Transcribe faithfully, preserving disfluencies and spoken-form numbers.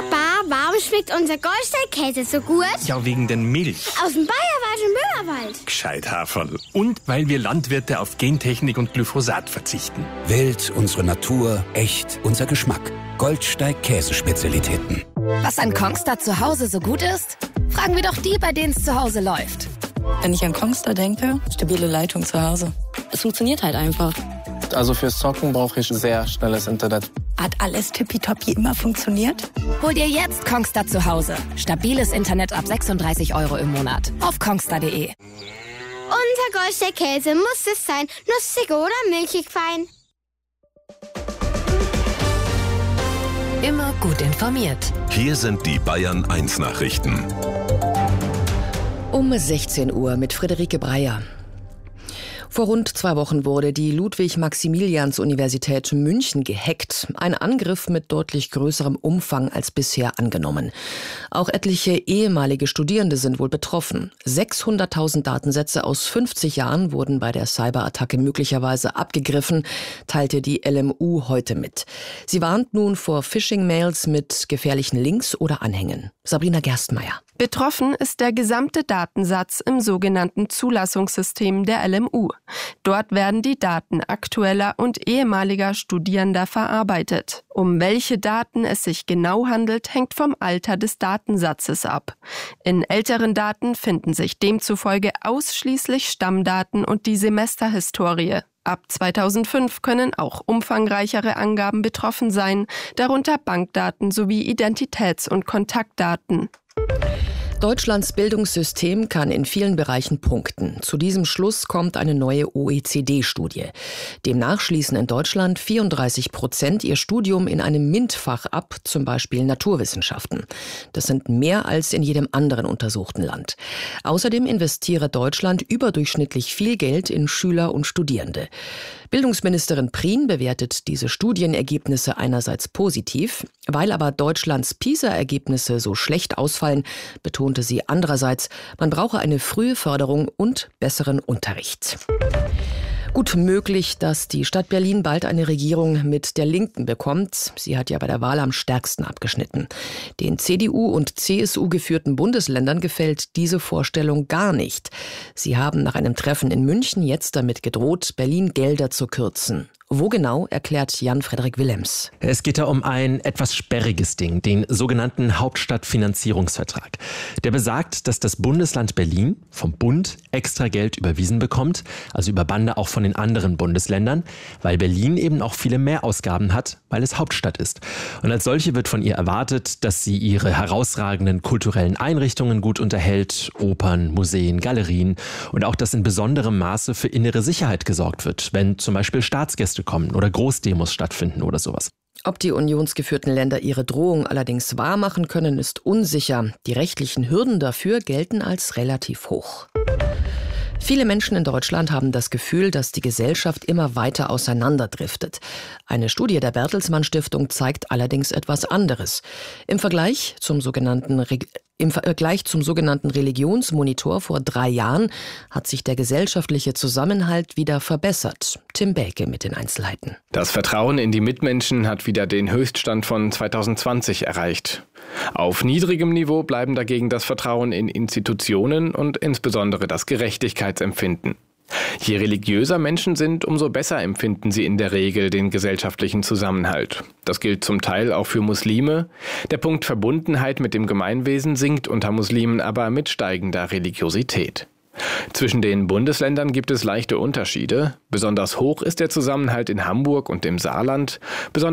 Papa, warum schmeckt unser Goldstein-Käse so gut? Ja, wegen den Milch. Aus dem bayerischen Böhmerwald. Gescheit, Haferl. Und weil wir Landwirte auf Gentechnik und Glyphosat verzichten. Wild, unsere Natur, echt, unser Geschmack. Goldsteig-Käsespezialitäten. Was an Kongstar zu Hause so gut ist? Fragen wir doch die, bei denen es zu Hause läuft. Wenn ich an Kongstar denke, stabile Leitung zu Hause. Es funktioniert halt einfach. Also fürs Zocken brauche ich sehr schnelles Internet. Hat alles tippitoppi immer funktioniert? Hol dir jetzt Kongstar zu Hause. Stabiles Internet ab sechsunddreißig Euro im Monat. Auf kongstar punkt de. Unser Goldstein-Käse muss es sein. Nussig oder milchig fein. Immer gut informiert. Hier sind die Bayern eins Nachrichten. Um sechzehn Uhr mit Friederike Breyer. Vor rund zwei Wochen wurde die Ludwig-Maximilians-Universität München gehackt. Ein Angriff mit deutlich größerem Umfang als bisher angenommen. Auch etliche ehemalige Studierende sind wohl betroffen. sechshunderttausend Datensätze aus fünfzig Jahren wurden bei der Cyberattacke möglicherweise abgegriffen, teilte die L M U heute mit. Sie warnt nun vor Phishing-Mails mit gefährlichen Links oder Anhängen. Sabrina Gerstmeier. Betroffen ist der gesamte Datensatz im sogenannten Zulassungssystem der L M U. Dort werden die Daten aktueller und ehemaliger Studierender verarbeitet. Um welche Daten es sich genau handelt, hängt vom Alter des Datensatzes ab. In älteren Daten finden sich demzufolge ausschließlich Stammdaten und die Semesterhistorie. Ab zweitausendfünf können auch umfangreichere Angaben betroffen sein, darunter Bankdaten sowie Identitäts- und Kontaktdaten. Deutschlands Bildungssystem kann in vielen Bereichen punkten. Zu diesem Schluss kommt eine neue O E C D-Studie. Demnach schließen in Deutschland vierunddreißig Prozent ihr Studium in einem MINT-Fach ab, zum Beispiel Naturwissenschaften. Das sind mehr als in jedem anderen untersuchten Land. Außerdem investiere Deutschland überdurchschnittlich viel Geld in Schüler und Studierende. Bildungsministerin Prien bewertet diese Studienergebnisse einerseits positiv. Weil aber Deutschlands PISA-Ergebnisse so schlecht ausfallen, betonte sie andererseits, man brauche eine frühe Förderung und besseren Unterricht. Gut möglich, dass die Stadt Berlin bald eine Regierung mit der Linken bekommt. Sie hat ja bei der Wahl am stärksten abgeschnitten. Den C D U- und C S U-geführten Bundesländern gefällt diese Vorstellung gar nicht. Sie haben nach einem Treffen in München jetzt damit gedroht, Berlin Gelder zu kürzen. Wo genau, erklärt Jan-Frederik Willems. Es geht da um ein etwas sperriges Ding, den sogenannten Hauptstadtfinanzierungsvertrag. Der besagt, dass das Bundesland Berlin vom Bund extra Geld überwiesen bekommt, also über Bande auch von den anderen Bundesländern, weil Berlin eben auch viele Mehrausgaben hat, weil es Hauptstadt ist. Und als solche wird von ihr erwartet, dass sie ihre herausragenden kulturellen Einrichtungen gut unterhält, Opern, Museen, Galerien und auch, dass in besonderem Maße für innere Sicherheit gesorgt wird, wenn zum Beispiel Staatsgäste kommen oder Großdemos stattfinden oder sowas. Ob die unionsgeführten Länder ihre Drohung allerdings wahrmachen können, ist unsicher. Die rechtlichen Hürden dafür gelten als relativ hoch. Viele Menschen in Deutschland haben das Gefühl, dass die Gesellschaft immer weiter auseinanderdriftet. Eine Studie der Bertelsmann Stiftung zeigt allerdings etwas anderes. Im Vergleich zum sogenannten Re- Im Vergleich zum sogenannten Religionsmonitor vor drei Jahren hat sich der gesellschaftliche Zusammenhalt wieder verbessert. Tim Bäke mit den Einzelheiten. Das Vertrauen in die Mitmenschen hat wieder den Höchststand von zweitausendzwanzig erreicht. Auf niedrigem Niveau bleiben dagegen das Vertrauen in Institutionen und insbesondere das Gerechtigkeitsempfinden. Je religiöser Menschen sind, umso besser empfinden sie in der Regel den gesellschaftlichen Zusammenhalt. Das gilt zum Teil auch für Muslime. Der Punkt Verbundenheit mit dem Gemeinwesen sinkt unter Muslimen aber mit steigender Religiosität. Zwischen den Bundesländern gibt es leichte Unterschiede. Besonders hoch ist der Zusammenhalt in Hamburg und im Saarland. Besonders